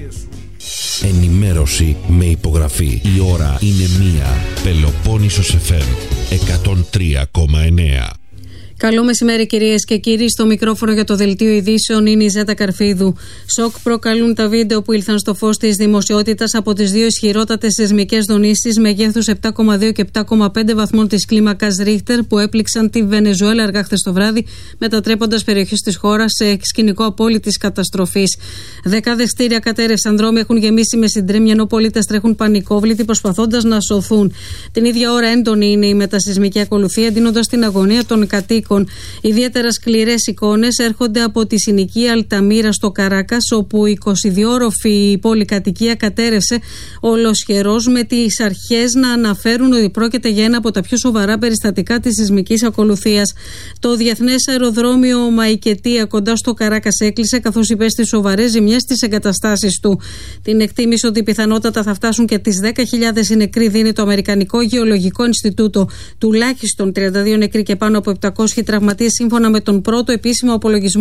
Ενημέρωση με υπογραφή. Η ώρα είναι 1. Πελοπόννησος FM 103,9. Καλό μεσημέρι, κυρίες και κύριοι. Στο μικρόφωνο για το δελτίο ειδήσεων είναι η Ζέτα Καρφίδου. Σοκ προκαλούν τα βίντεο που ήλθαν στο φως της δημοσιότητας από τις δύο ισχυρότατες σεισμικές δονήσεις μεγέθους 7,2 και 7,5 βαθμών της κλίμακας Ρίχτερ που έπληξαν τη Βενεζουέλα αργά χθες το βράδυ, μετατρέποντας περιοχές της χώρας σε σκηνικό απόλυτης καταστροφής. Δεκάδες κτίρια κατέρευσαν, δρόμοι έχουν γεμίσει με συντρίμμια, ενώ πολίτες τρέχουν πανικόβλητοι προσπαθώντας να σωθούν. Την ίδια ώρα έντονη είναι η μετασεισμική ακολουθία, εντείνοντας την αγωνία των κατοίκων. Ιδιαίτερα σκληρές εικόνες έρχονται από τη συνοικία Αλταμίρα στο Καράκας, όπου η 22οροφη πολυκατοικία κατέρευσε ολοσχερός, με τις αρχές να αναφέρουν ότι πρόκειται για ένα από τα πιο σοβαρά περιστατικά της σεισμικής ακολουθίας. Το διεθνές αεροδρόμιο Μαϊκετία κοντά στο Καράκας έκλεισε, καθώς υπέστη σοβαρές ζημιές στις εγκαταστάσεις του. Την εκτίμηση ότι πιθανότατα θα φτάσουν και τις 10.000 νεκροί δίνει το Αμερικανικό Γεωλογικό Ινστιτούτο. Τουλάχιστον 32 νεκροί και πάνω από 700 τραυματίες, σύμφωνα με τον πρώτο επίσημο απολογισμό